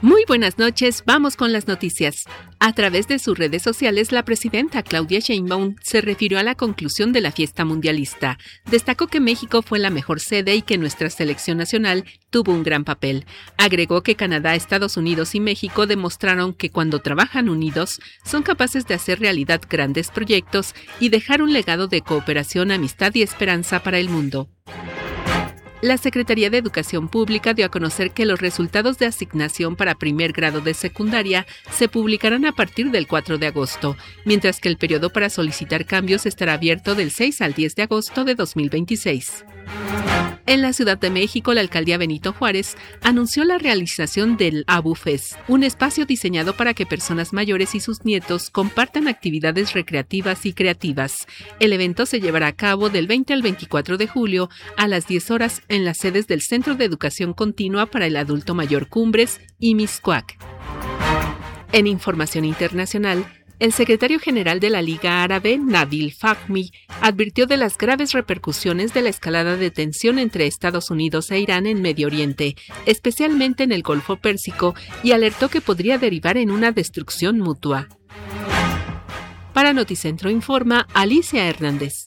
Muy buenas noches, vamos con las noticias. A través de sus redes sociales, la presidenta Claudia Sheinbaum se refirió a la conclusión de la fiesta mundialista. Destacó que México fue la mejor sede y que nuestra selección nacional tuvo un gran papel. Agregó que Canadá, Estados Unidos y México demostraron que cuando trabajan unidos, son capaces de hacer realidad grandes proyectos y dejar un legado de cooperación, amistad y esperanza para el mundo. La Secretaría de Educación Pública dio a conocer que los resultados de asignación para primer grado de secundaria se publicarán a partir del 4 de agosto, mientras que el periodo para solicitar cambios estará abierto del 6 al 10 de agosto de 2026. En la Ciudad de México, la alcaldía Benito Juárez anunció la realización del AbuFest, un espacio diseñado para que personas mayores y sus nietos compartan actividades recreativas y creativas. El evento se llevará a cabo del 20 al 24 de julio a las 10 horas en las sedes del Centro de Educación Continua para el Adulto Mayor Cumbres y Mixcoac. En información internacional, el secretario general de la Liga Árabe, Nabil Fahmy, advirtió de las graves repercusiones de la escalada de tensión entre Estados Unidos e Irán en Medio Oriente, especialmente en el Golfo Pérsico, y alertó que podría derivar en una destrucción mutua. Para Noticentro informa Alicia Hernández.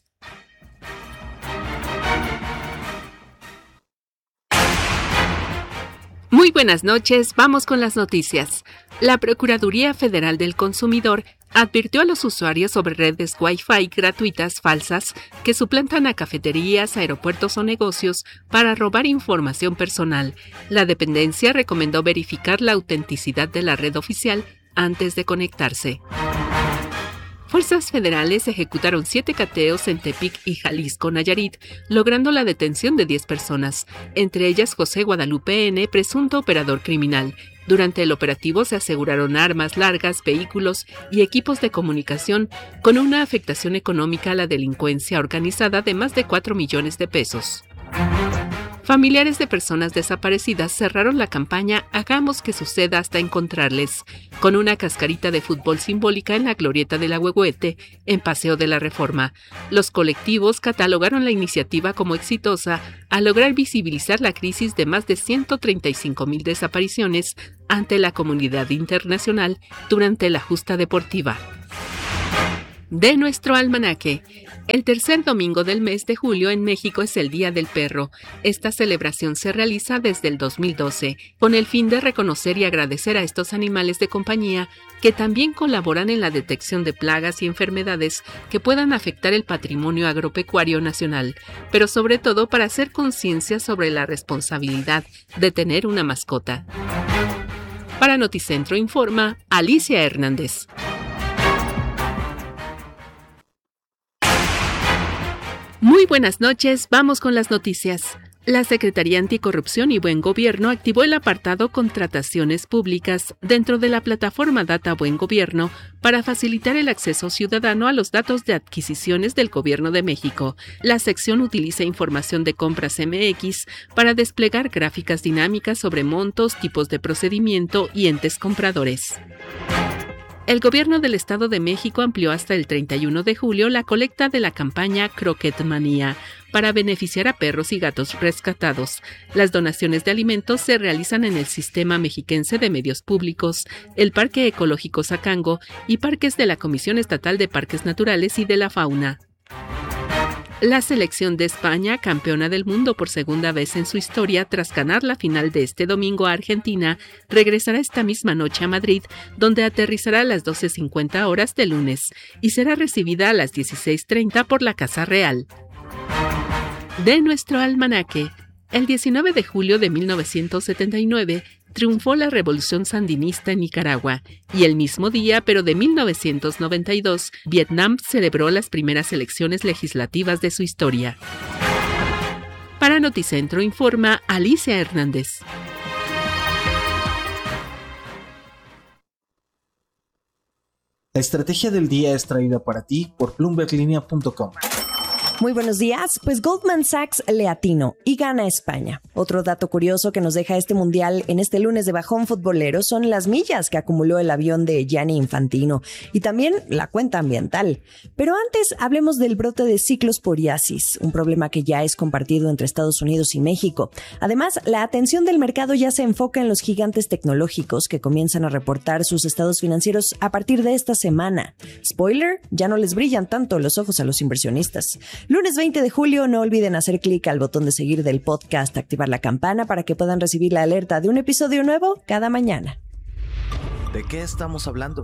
Muy buenas noches, vamos con las noticias. La Procuraduría Federal del Consumidor advirtió a los usuarios sobre redes Wi-Fi gratuitas falsas que suplantan a cafeterías, aeropuertos o negocios para robar información personal. La dependencia recomendó verificar la autenticidad de la red oficial antes de conectarse. Fuerzas federales ejecutaron 7 cateos en Tepic y Jalisco, Nayarit, logrando la detención de 10 personas, entre ellas José Guadalupe N., presunto operador criminal. Durante el operativo se aseguraron armas largas, vehículos y equipos de comunicación con una afectación económica a la delincuencia organizada de más de 4 millones de pesos. Familiares de personas desaparecidas cerraron la campaña Hagamos que suceda hasta encontrarles, con una cascarita de fútbol simbólica en la glorieta del Ahuehuete, en Paseo de la Reforma. Los colectivos catalogaron la iniciativa como exitosa al lograr visibilizar la crisis de más de 135,000 desapariciones ante la comunidad internacional durante la justa deportiva. De nuestro almanaque. El tercer domingo del mes de julio en México es el Día del Perro. Esta celebración se realiza desde el 2012, con el fin de reconocer y agradecer a estos animales de compañía que también colaboran en la detección de plagas y enfermedades que puedan afectar el patrimonio agropecuario nacional, pero sobre todo para hacer conciencia sobre la responsabilidad de tener una mascota. Para Noticentro informa Alicia Hernández. Muy buenas noches, vamos con las noticias. La Secretaría Anticorrupción y Buen Gobierno activó el apartado Contrataciones Públicas dentro de la plataforma Data Buen Gobierno para facilitar el acceso ciudadano a los datos de adquisiciones del Gobierno de México. La sección utiliza información de Compras MX para desplegar gráficas dinámicas sobre montos, tipos de procedimiento y entes compradores. El Gobierno del Estado de México amplió hasta el 31 de julio la colecta de la campaña Croquetmanía para beneficiar a perros y gatos rescatados. Las donaciones de alimentos se realizan en el Sistema Mexiquense de Medios Públicos, el Parque Ecológico Zacango y parques de la Comisión Estatal de Parques Naturales y de la Fauna. La selección de España, campeona del mundo por segunda vez en su historia tras ganar la final de este domingo a Argentina, regresará esta misma noche a Madrid, donde aterrizará a las 12:50 horas de lunes y será recibida a las 16:30 por la Casa Real. De nuestro almanaque, el 19 de julio de 1979, triunfó la Revolución Sandinista en Nicaragua, y el mismo día, pero de 1992, Vietnam celebró las primeras elecciones legislativas de su historia. Para Noticentro informa Alicia Hernández. La estrategia del día es traída para ti por BloombergLinea.com. Muy buenos días. Pues Goldman Sachs le atinó y gana España. Otro dato curioso que nos deja este mundial en este lunes de bajón futbolero son las millas que acumuló el avión de Gianni Infantino y también la cuenta ambiental. Pero antes hablemos del brote de ciclosporiasis, un problema que ya es compartido entre Estados Unidos y México. Además, la atención del mercado ya se enfoca en los gigantes tecnológicos que comienzan a reportar sus estados financieros a partir de esta semana. Spoiler, ya no les brillan tanto los ojos a los inversionistas. Lunes 20 de julio, no olviden hacer clic al botón de seguir del podcast, activar la campana para que puedan recibir la alerta de un episodio nuevo cada mañana. ¿De qué estamos hablando?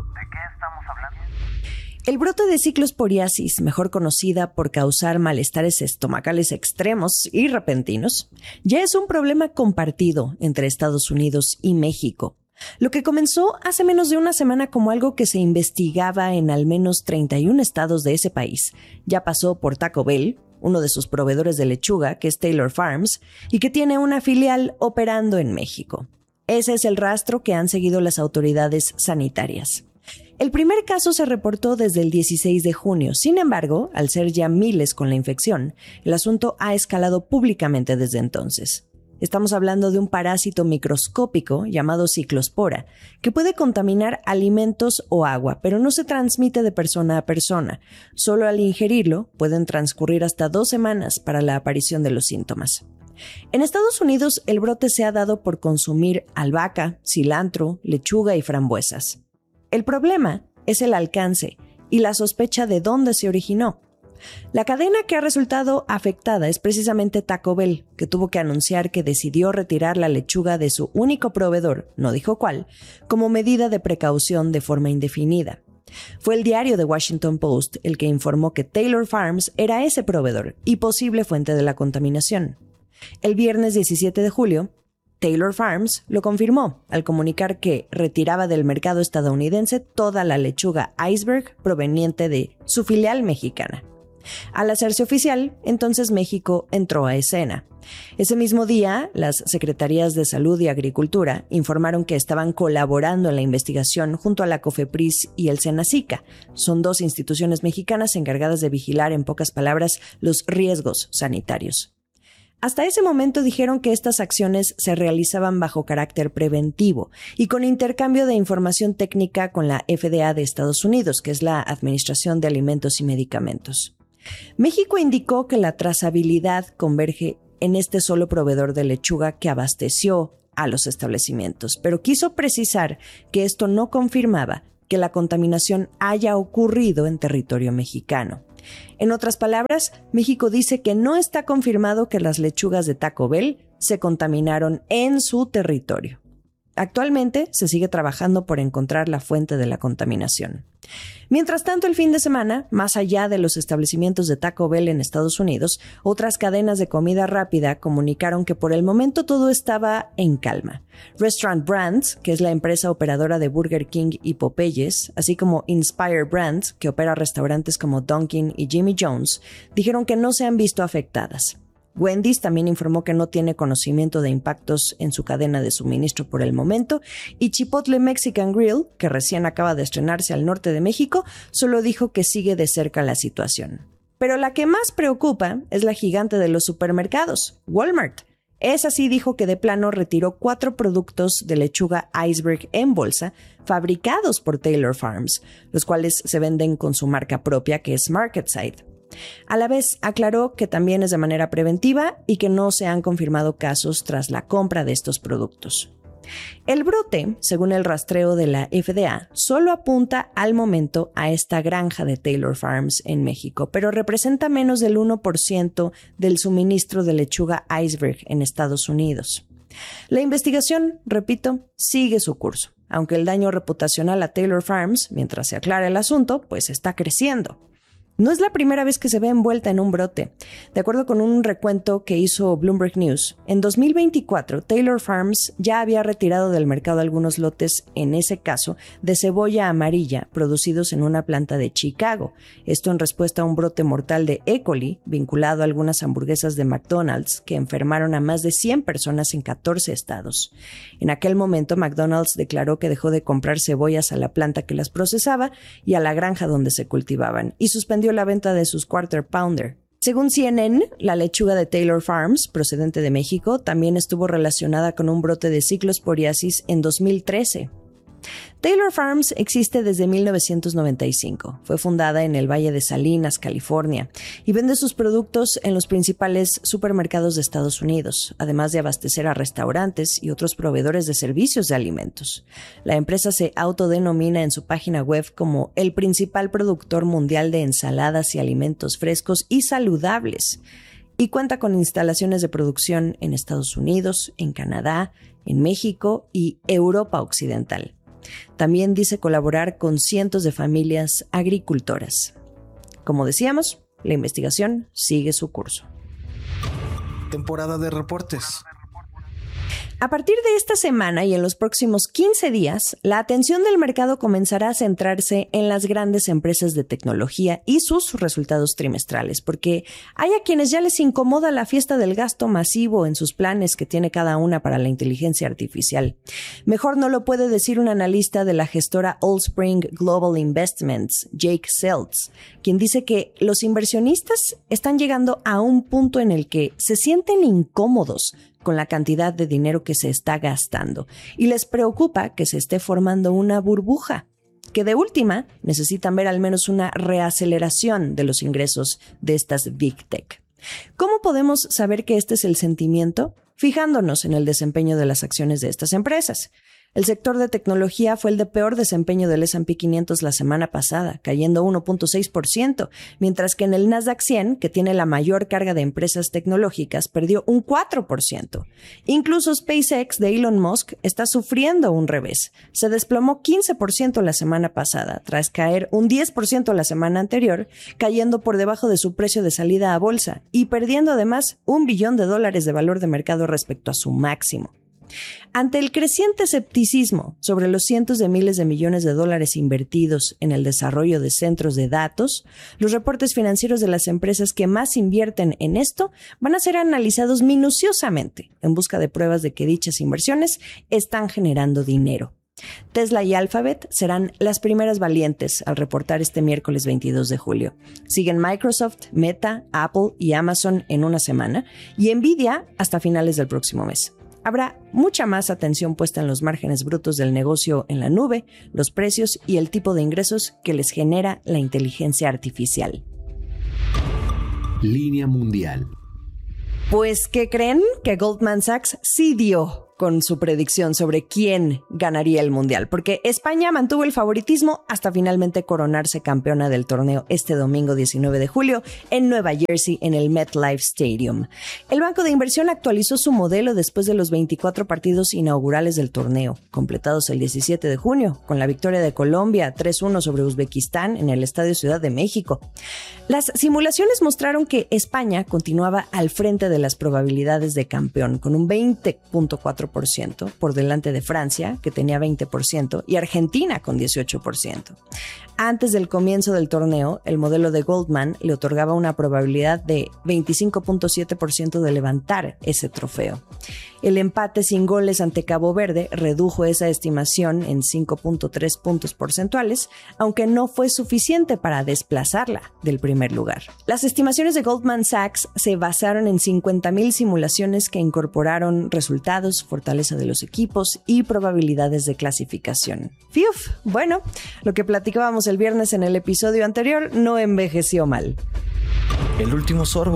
El brote de ciclosporiasis, mejor conocida por causar malestares estomacales extremos y repentinos, ya es un problema compartido entre Estados Unidos y México. Lo que comenzó hace menos de una semana como algo que se investigaba en al menos 31 estados de ese país, ya pasó por Taco Bell, uno de sus proveedores de lechuga, que es Taylor Farms, y que tiene una filial operando en México. Ese es el rastro que han seguido las autoridades sanitarias. El primer caso se reportó desde el 16 de junio. Sin embargo, al ser ya miles con la infección, el asunto ha escalado públicamente desde entonces. Estamos hablando de un parásito microscópico llamado ciclospora, que puede contaminar alimentos o agua, pero no se transmite de persona a persona. Solo al ingerirlo pueden transcurrir hasta 2 semanas para la aparición de los síntomas. En Estados Unidos, el brote se ha dado por consumir albahaca, cilantro, lechuga y frambuesas. El problema es el alcance y la sospecha de dónde se originó. La cadena que ha resultado afectada es precisamente Taco Bell, que tuvo que anunciar que decidió retirar la lechuga de su único proveedor, no dijo cuál, como medida de precaución de forma indefinida. Fue el diario The Washington Post el que informó que Taylor Farms era ese proveedor y posible fuente de la contaminación. El viernes 17 de julio, Taylor Farms lo confirmó al comunicar que retiraba del mercado estadounidense toda la lechuga iceberg proveniente de su filial mexicana. Al hacerse oficial, entonces México entró a escena. Ese mismo día, las Secretarías de Salud y Agricultura informaron que estaban colaborando en la investigación junto a la COFEPRIS y el SENACICA. Son 2 instituciones mexicanas encargadas de vigilar, en pocas palabras, los riesgos sanitarios. Hasta ese momento dijeron que estas acciones se realizaban bajo carácter preventivo y con intercambio de información técnica con la FDA de Estados Unidos, que es la Administración de Alimentos y Medicamentos. México indicó que la trazabilidad converge en este solo proveedor de lechuga que abasteció a los establecimientos, pero quiso precisar que esto no confirmaba que la contaminación haya ocurrido en territorio mexicano. En otras palabras, México dice que no está confirmado que las lechugas de Taco Bell se contaminaron en su territorio. Actualmente se sigue trabajando por encontrar la fuente de la contaminación. Mientras tanto, el fin de semana, más allá de los establecimientos de Taco Bell en Estados Unidos, otras cadenas de comida rápida comunicaron que por el momento todo estaba en calma. Restaurant Brands, que es la empresa operadora de Burger King y Popeyes, así como Inspire Brands, que opera restaurantes como Dunkin' y Jimmy John's, dijeron que no se han visto afectadas. Wendy's también informó que no tiene conocimiento de impactos en su cadena de suministro por el momento, y Chipotle Mexican Grill, que recién acaba de estrenarse al norte de México, solo dijo que sigue de cerca la situación. Pero la que más preocupa es la gigante de los supermercados, Walmart. Esa sí dijo que de plano retiró 4 productos de lechuga iceberg en bolsa fabricados por Taylor Farms, los cuales se venden con su marca propia que es MarketSide. A la vez, aclaró que también es de manera preventiva y que no se han confirmado casos tras la compra de estos productos. El brote, según el rastreo de la FDA, solo apunta al momento a esta granja de Taylor Farms en México, pero representa menos del 1% del suministro de lechuga iceberg en Estados Unidos. La investigación, repito, sigue su curso, aunque el daño reputacional a Taylor Farms, mientras se aclara el asunto, pues está creciendo. No es la primera vez que se ve envuelta en un brote. De acuerdo con un recuento que hizo Bloomberg News, en 2024 Taylor Farms ya había retirado del mercado algunos lotes, en ese caso, de cebolla amarilla producidos en una planta de Chicago. Esto en respuesta a un brote mortal de E. coli vinculado a algunas hamburguesas de McDonald's que enfermaron a más de 100 personas en 14 estados. En aquel momento, McDonald's declaró que dejó de comprar cebollas a la planta que las procesaba y a la granja donde se cultivaban, y suspendió la venta de sus Quarter Pounder. Según CNN, la lechuga de Taylor Farms, procedente de México, también estuvo relacionada con un brote de ciclosporiasis en 2013. Taylor Farms existe desde 1995. Fue fundada en el Valle de Salinas, California, y vende sus productos en los principales supermercados de Estados Unidos, además de abastecer a restaurantes y otros proveedores de servicios de alimentos. La empresa se autodenomina en su página web como el principal productor mundial de ensaladas y alimentos frescos y saludables, y cuenta con instalaciones de producción en Estados Unidos, en Canadá, en México y Europa Occidental. También dice colaborar con cientos de familias agricultoras. Como decíamos, la investigación sigue su curso. Temporada de reportes. A partir de esta semana y en los próximos 15 días, la atención del mercado comenzará a centrarse en las grandes empresas de tecnología y sus resultados trimestrales, porque hay a quienes ya les incomoda la fiesta del gasto masivo en sus planes que tiene cada una para la inteligencia artificial. Mejor no lo puede decir un analista de la gestora Allspring Global Investments, Jake Seltz, quien dice que los inversionistas están llegando a un punto en el que se sienten incómodos con la cantidad de dinero que se está gastando y les preocupa que se esté formando una burbuja, que de última necesitan ver al menos una reaceleración de los ingresos de estas Big Tech. ¿Cómo podemos saber que este es el sentimiento? Fijándonos en el desempeño de las acciones de estas empresas. El sector de tecnología fue el de peor desempeño del S&P 500 la semana pasada, cayendo 1.6%, mientras que en el Nasdaq 100, que tiene la mayor carga de empresas tecnológicas, perdió un 4%. Incluso SpaceX de Elon Musk está sufriendo un revés. Se desplomó 15% la semana pasada, tras caer un 10% la semana anterior, cayendo por debajo de su precio de salida a bolsa y perdiendo además $1 billón de valor de mercado respecto a su máximo. Ante el creciente escepticismo sobre los cientos de miles de millones de dólares invertidos en el desarrollo de centros de datos, los reportes financieros de las empresas que más invierten en esto van a ser analizados minuciosamente en busca de pruebas de que dichas inversiones están generando dinero. Tesla y Alphabet serán las primeras valientes al reportar este miércoles 22 de julio. Siguen Microsoft, Meta, Apple y Amazon en una semana y Nvidia hasta finales del próximo mes. Habrá mucha más atención puesta en los márgenes brutos del negocio en la nube, los precios y el tipo de ingresos que les genera la inteligencia artificial. Línea mundial. Pues, ¿qué creen? Que Goldman Sachs sí dio con su predicción sobre quién ganaría el Mundial, porque España mantuvo el favoritismo hasta finalmente coronarse campeona del torneo este domingo 19 de julio en Nueva Jersey en el MetLife Stadium. El banco de inversión actualizó su modelo después de los 24 partidos inaugurales del torneo, completados el 17 de junio, con la victoria de Colombia 3-1 sobre Uzbekistán en el Estadio Ciudad de México. Las simulaciones mostraron que España continuaba al frente de las probabilidades de campeón, con un 20.4% por delante de Francia, que tenía 20%, y Argentina con 18%. Antes del comienzo del torneo, el modelo de Goldman le otorgaba una probabilidad de 25.7% de levantar ese trofeo. El empate sin goles ante Cabo Verde redujo esa estimación en 5.3 puntos porcentuales, aunque no fue suficiente para desplazarla del primer lugar. Las estimaciones de Goldman Sachs se basaron en 50,000 simulaciones que incorporaron resultados, fortaleza de los equipos y probabilidades de clasificación. ¡Fiuf! Bueno, lo que platicábamos el viernes en el episodio anterior no envejeció mal. El último sorbo.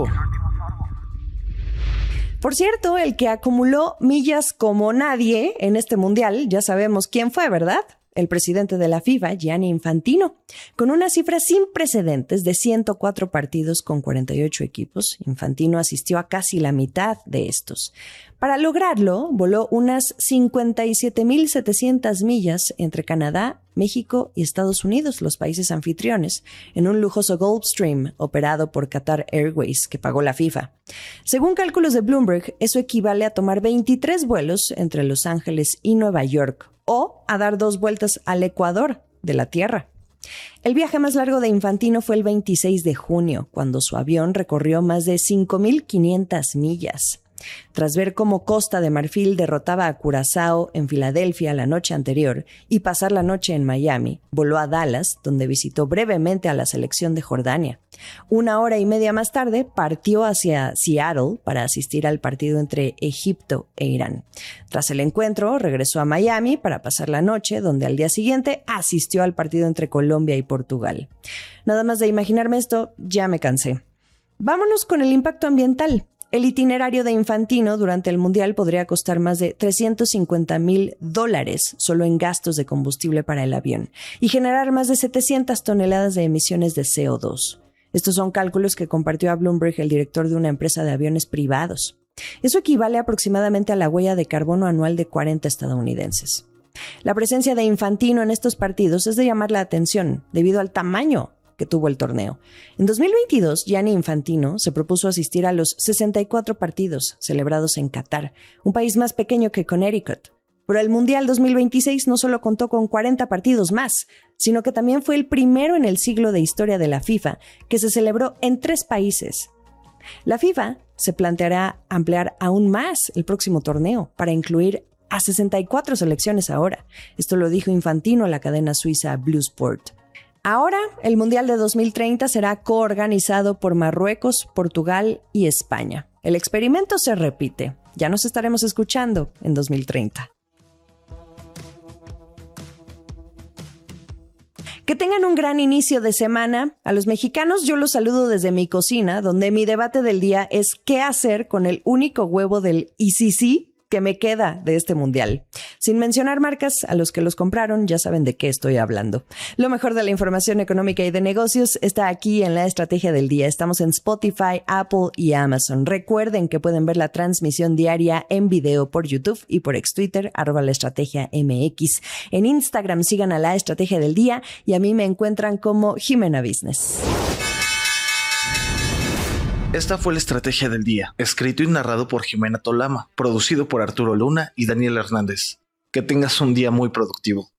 Por cierto, el que acumuló millas como nadie en este mundial, ya sabemos quién fue, ¿verdad? El presidente de la FIFA, Gianni Infantino. Con una cifra sin precedentes de 104 partidos con 48 equipos, Infantino asistió a casi la mitad de estos. Para lograrlo, voló unas 57,700 millas entre Canadá, México y Estados Unidos, los países anfitriones, en un lujoso Gulfstream operado por Qatar Airways, que pagó la FIFA. Según cálculos de Bloomberg, eso equivale a tomar 23 vuelos entre Los Ángeles y Nueva York, o a dar 2 vueltas al Ecuador de la Tierra. El viaje más largo de Infantino fue el 26 de junio, cuando su avión recorrió más de 5,500 millas. Tras ver cómo Costa de Marfil derrotaba a Curazao en Filadelfia la noche anterior y pasar la noche en Miami, voló a Dallas, donde visitó brevemente a la selección de Jordania. 1 hora y media más tarde, partió hacia Seattle para asistir al partido entre Egipto e Irán. Tras el encuentro, regresó a Miami para pasar la noche, donde al día siguiente asistió al partido entre Colombia y Portugal. Nada más de imaginarme esto, ya me cansé. Vámonos con el impacto ambiental. El itinerario de Infantino durante el Mundial podría costar más de $350,000 solo en gastos de combustible para el avión y generar más de 700 toneladas de emisiones de CO2. Estos son cálculos que compartió a Bloomberg el director de una empresa de aviones privados. Eso equivale aproximadamente a la huella de carbono anual de 40 estadounidenses. La presencia de Infantino en estos partidos es de llamar la atención debido al tamaño que tuvo el torneo. En 2022, Gianni Infantino se propuso asistir a los 64 partidos celebrados en Qatar, un país más pequeño que Connecticut. Pero el Mundial 2026 no solo contó con 40 partidos más, sino que también fue el primero en el siglo de historia de la FIFA que se celebró en 3 países. La FIFA se planteará ampliar aún más el próximo torneo para incluir a 64 selecciones ahora. Esto lo dijo Infantino a la cadena suiza Blue Sport. Ahora, el Mundial de 2030 será coorganizado por Marruecos, Portugal y España. El experimento se repite. Ya nos estaremos escuchando en 2030. Que tengan un gran inicio de semana. A los mexicanos yo los saludo desde mi cocina, donde mi debate del día es qué hacer con el único huevo del ICC que me queda de este mundial. Sin mencionar marcas, a los que los compraron ya saben de qué estoy hablando. Lo mejor de la información económica y de negocios está aquí en La Estrategia del Día. Estamos en Spotify, Apple y Amazon. Recuerden que pueden ver la transmisión diaria en video por YouTube y por ex-Twitter, @laestrategiamx. En Instagram sigan a La Estrategia del Día y a mí me encuentran como Jimena Business. Esta fue La Estrategia del Día, escrito y narrado por Jimena Tolama, producido por Arturo Luna y Daniel Hernández. Que tengas un día muy productivo.